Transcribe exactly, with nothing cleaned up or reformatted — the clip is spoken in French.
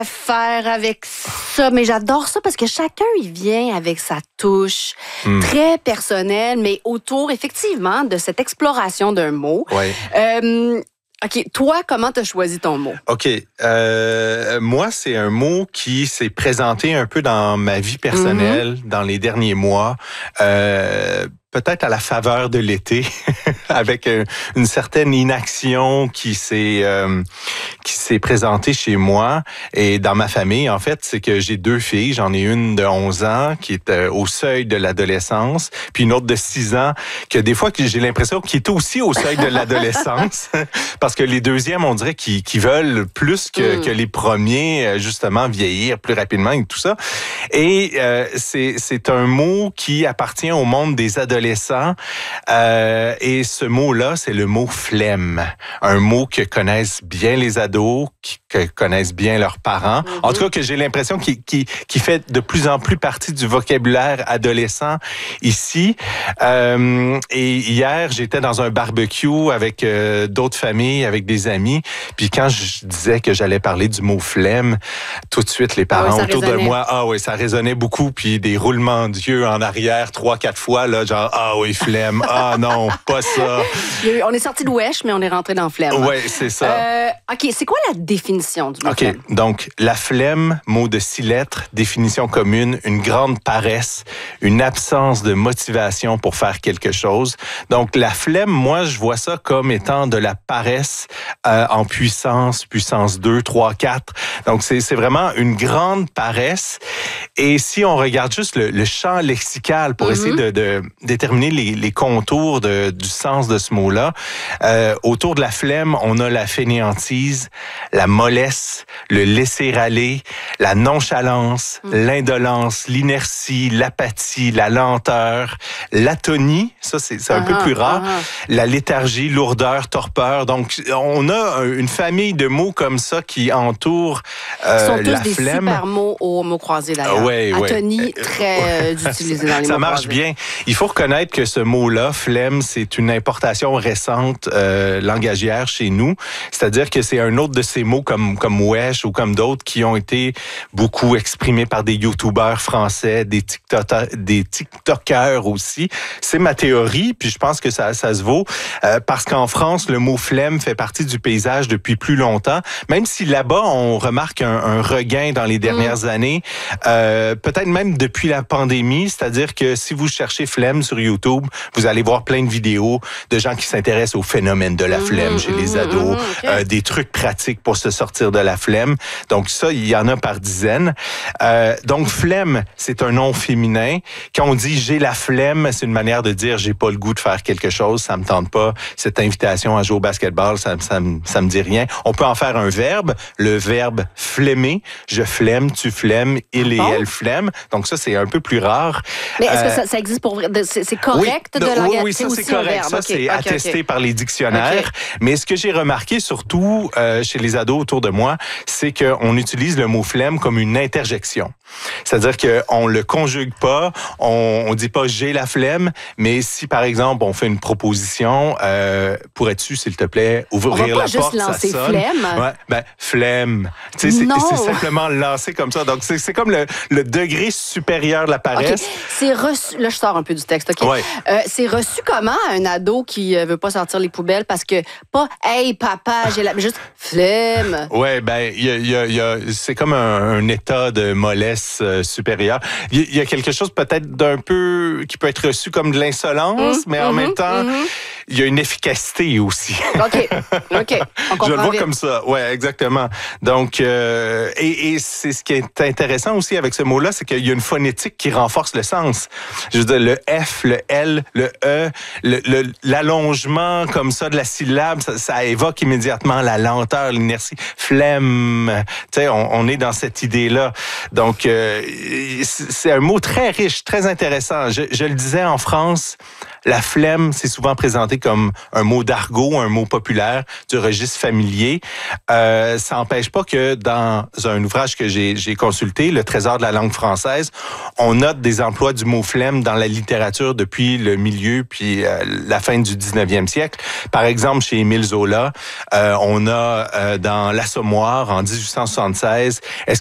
faire avec ça, mais j'adore ça parce que chacun il vient avec sa touche mm. très personnelle, mais autour effectivement de cette exploration d'un mot. Ouais. Euh, OK, toi, comment t'as choisi ton mot? OK. Euh, moi, c'est un mot qui s'est présenté un peu dans ma vie personnelle mm-hmm. dans les derniers mois. Euh, peut-être à la faveur de l'été, avec euh, une certaine inaction qui s'est euh, qui s'est présentée chez moi et dans ma famille. En fait, c'est que j'ai deux filles. J'en ai une de onze ans qui est euh, au seuil de l'adolescence, puis une autre de six ans que des fois que j'ai l'impression qu'il est aussi au seuil de l'adolescence, parce que les deuxièmes, on dirait qu'ils, qu'ils veulent plus que, mm. que les premiers, justement, vieillir plus rapidement et tout ça. Et euh, c'est, c'est un mot qui appartient au monde des adolescents. Euh, et ce mot-là, c'est le mot flemme. Un mot que connaissent bien les ados, qui, que connaissent bien leurs parents. Mm-hmm. En tout cas, que j'ai l'impression qu'il, qu'il, qu'il fait de plus en plus partie du vocabulaire adolescent ici. Euh, et hier, j'étais dans un barbecue avec euh, d'autres familles, avec des amis. Puis quand je disais que j'allais parler du mot flemme, tout de suite, les parents oui, autour résonnait. de moi, ah oui, ça résonnait beaucoup. Puis des roulements d'yeux en arrière, trois, quatre fois, là, genre, ah oui, flemme. Ah non, pas ça. On est sorti de wesh, mais on est rentré dans flemme. Oui, c'est ça. Euh, OK, c'est quoi la définition du mot OK, flemme? donc la flemme, mot de six lettres, définition commune, une grande paresse, une absence de motivation pour faire quelque chose. Donc la flemme, moi, je vois ça comme étant de la paresse euh, en puissance, puissance deux, trois, quatre. Donc c'est, c'est vraiment une grande paresse. Et si on regarde juste le, le champ lexical pour mm-hmm. essayer de, de déterminer les, les contours de, du sens de ce mot-là, euh, autour de la flemme, on a la fainéantise, la mollesse, le laisser-aller, la nonchalance, mm. l'indolence, l'inertie, l'apathie, la lenteur, l'atonie, ça c'est, c'est un uh-huh, peu plus rare, uh-huh. la léthargie, lourdeur, torpeur. Donc on a une famille de mots comme ça qui entourent euh, Ils sont tous la des flemme. super mots aux mots croisés d'ailleurs. Ah, ouais, Atonie, ouais. très euh, utilisé dans les ça mots marche croisés. bien. Il faut reconnaître que ce mot-là, flemme, c'est une importation récente euh, langagière chez nous. C'est-à-dire que c'est un autre de ces mots comme comme wesh ou comme d'autres qui ont été beaucoup exprimés par des youtubeurs français, des TikTokers, des TikTokers aussi. C'est ma théorie, puis je pense que ça ça se vaut euh, parce qu'en France, le mot flemme fait partie du paysage depuis plus longtemps. Même si là-bas on remarque un, un regain dans les dernières mmh. années, euh, peut-être même depuis la pandémie. C'est-à-dire que si vous cherchez flemme sur YouTube, vous allez voir plein de vidéos de gens qui s'intéressent au phénomène de la flemme mmh, chez mmh, les ados, mmh, okay. euh, des trucs pratiques pour se sortir de la flemme. Donc ça, il y en a par dizaines. Euh, donc flemme, c'est un nom féminin. Quand on dit j'ai la flemme, c'est une manière de dire j'ai pas le goût de faire quelque chose, ça me tente pas. Cette invitation à jouer au basketball, ça, ça, ça me dit rien. On peut en faire un verbe, le verbe flemmer. Je flemme, tu flemmes, il et bon. elle flemme. Donc ça, c'est un peu plus rare. Mais est-ce euh, que ça, ça existe pour vrai? C'est, c'est correct oui, de l'engagement? Oui, oui, c'est ça, c'est correct. Ça, okay, c'est okay, attesté okay. par les dictionnaires. Okay. Mais ce que j'ai remarqué, surtout euh, chez les ados autour de moi, c'est qu'on utilise le mot flemme comme une interjection. C'est-à-dire qu'on le conjugue pas, on, on dit pas j'ai la flemme, mais si par exemple on fait une proposition, euh, pourrais-tu s'il te plaît ouvrir la porte, ça sonne. Flemme. Ouais, ben flemme. Tu sais, c'est, c'est simplement lancer comme ça. Donc c'est, c'est comme le, le degré supérieur de la paresse. Okay. C'est reçu. Là je sors un peu du texte. Ok. Ouais. Euh, c'est reçu comment un ado qui veut pas sortir les poubelles parce que pas hey papa j'ai la, mais juste flemme. Ouais ben il y a, y a, y a c'est comme un, un état de mollesse euh, supérieur. Il y, y a quelque chose peut-être d'un peu qui peut être reçu comme de l'insolence, mmh, mais en mmh, même temps, mmh. il y a une efficacité aussi. OK. OK. On comprend Je le vois vite. comme ça. Ouais, exactement. Donc, euh, et, et c'est ce qui est intéressant aussi avec ce mot-là, c'est qu'il y a une phonétique qui renforce le sens. Je veux dire, le F, le L, le E, le, le, l'allongement comme ça de la syllabe, ça, ça évoque immédiatement la lenteur, l'inertie. Flemme. Tu sais, on, on est dans cette idée-là. Donc, euh, c'est un mot très riche, très intéressant. Je, je le disais en France, La flemme, c'est souvent présenté comme un mot d'argot, un mot populaire du registre familier. Euh, ça n'empêche pas que dans un ouvrage que j'ai, j'ai consulté, Le Trésor de la langue française, on note des emplois du mot flemme dans la littérature depuis le milieu puis euh, la fin du dix-neuvième siècle. Par exemple, chez Émile Zola, euh, on a euh, dans L'Assommoir en dix-huit cent soixante-seize, est-ce